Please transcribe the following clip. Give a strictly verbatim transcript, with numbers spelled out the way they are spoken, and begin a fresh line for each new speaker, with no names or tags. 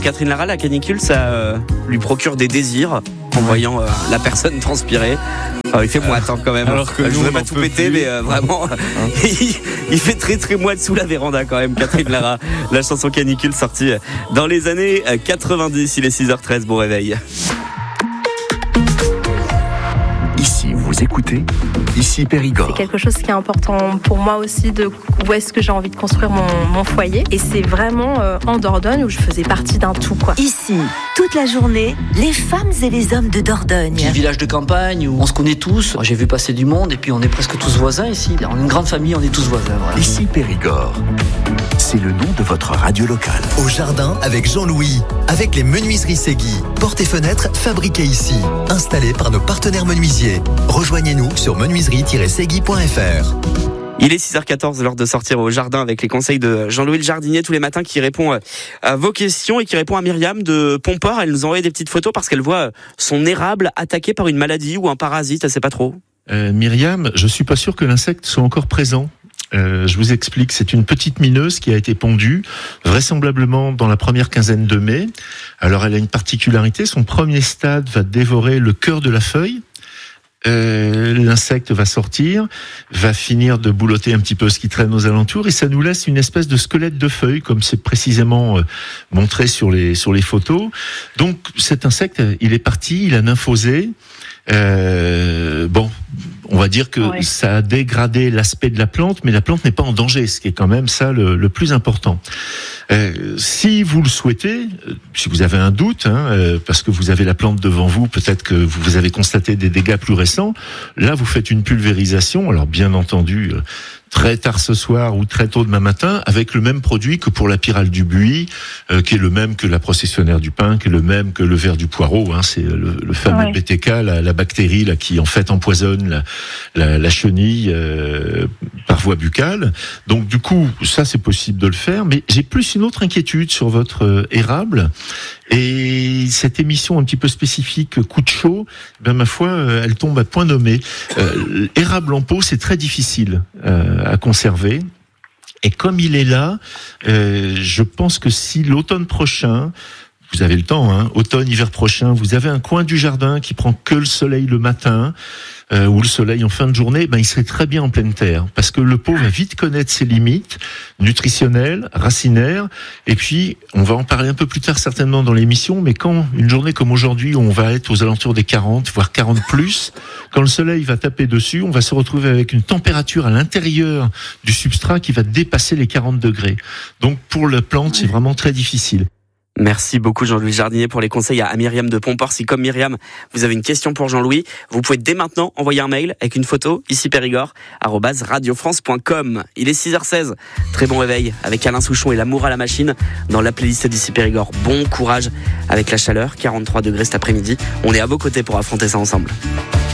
Alors Catherine Lara, la canicule, ça euh, lui procure des désirs en voyant euh, la personne transpirer. Oh, il fait moite quand même.
Alors que
euh, je
nous,
voudrais
on
pas
en
tout
peut
péter,
plus.
mais euh, vraiment, il, il fait très très moite sous la véranda quand même. Catherine Lara, la chanson canicule sortie dans les années quatre-vingt-dix. Il est six heures treize, bon réveil.
Ici, vous écoutez, ici Périgord.
C'est quelque chose qui est important pour moi aussi, de où est-ce que j'ai envie de construire mon, mon foyer. Et c'est vraiment euh, en Dordogne où je faisais partie d'un tout, quoi.
Ici, toute la journée, les femmes et les hommes de Dordogne.
Petit village de campagne où on se connaît tous. J'ai vu passer du monde et puis on est presque tous voisins ici. On est une grande famille, on est tous voisins. Voilà.
Ici Périgord. C'est le nom de votre radio locale.
Au jardin avec Jean-Louis, avec les menuiseries Segui. Portes et fenêtres fabriquées ici, installées par nos partenaires menuisiers. Rejoignez-nous sur menuiserie tiret segui point f r.
Il est six heures quatorze, l'heure de sortir au jardin avec les conseils de Jean-Louis le jardinier tous les matins qui répond à vos questions et qui répond à Myriam de Pomport. Elle nous envoie des petites photos parce qu'elle voit son érable attaqué par une maladie ou un parasite, elle sait pas trop.
Euh, Myriam, je suis pas sûr que l'insecte soit encore présent. Euh, je vous explique, c'est une petite mineuse qui a été pondue, vraisemblablement dans la première quinzaine de mai. Alors elle a une particularité, son premier stade va dévorer le cœur de la feuille. Euh, l'insecte va sortir, va finir de boulotter un petit peu ce qui traîne aux alentours et ça nous laisse une espèce de squelette de feuille comme c'est précisément euh, montré sur les sur les photos. Donc cet insecte, il est parti, il a nymphosé. Euh, bon, on va dire que ouais. Ça a dégradé l'aspect de la plante, mais la plante n'est pas en danger, ce qui est quand même ça le, le plus important. Euh, si vous le souhaitez, si vous avez un doute, hein, euh, parce que vous avez la plante devant vous, peut-être que vous avez constaté des dégâts plus récents, là vous faites une pulvérisation, alors bien entendu, euh, très tard ce soir ou très tôt demain matin, avec le même produit que pour la pyrale du buis, euh, qui est le même que la processionnaire du pin, qui est le même que le ver du poireau, hein, c'est le, le fameux ouais. B T K, la, la bactérie là qui en fait empoisonne la, la, la chenille euh, par voie buccale. Donc du coup, ça c'est possible de le faire, mais j'ai plus une autre inquiétude sur votre euh, érable. Et cette émission un petit peu spécifique, coup de chaud, ben ma foi, euh, elle tombe à point nommé. Euh, érable en pot, c'est très difficile euh, à conserver. Et comme il est là, euh, je pense que si l'automne prochain, vous avez le temps, hein, automne, hiver prochain, vous avez un coin du jardin qui prend que le soleil le matin, euh, ou le soleil en fin de journée, ben il serait très bien en pleine terre, parce que le pot va vite connaître ses limites nutritionnelles, racinaires, et puis on va en parler un peu plus tard certainement dans l'émission, mais quand une journée comme aujourd'hui, où on va être aux alentours des quarante, voire quarante plus, quand le soleil va taper dessus, on va se retrouver avec une température à l'intérieur du substrat qui va dépasser les quarante degrés. Donc pour la plante, c'est vraiment très difficile.
Merci beaucoup Jean-Louis Jardinier pour les conseils à Myriam de Pomport. Si comme Myriam, vous avez une question pour Jean-Louis, vous pouvez dès maintenant envoyer un mail avec une photo, ici Périgord, arobase radiofrance point com. Il est six heures seize. Très bon réveil avec Alain Souchon et l'amour à la machine dans la playlist d'ici Périgord. Bon courage avec la chaleur, quarante-trois degrés cet après-midi. On est à vos côtés pour affronter ça ensemble.